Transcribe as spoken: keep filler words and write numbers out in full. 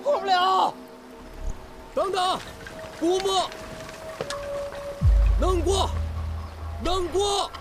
过不了。 等等，古墓，能过，能过。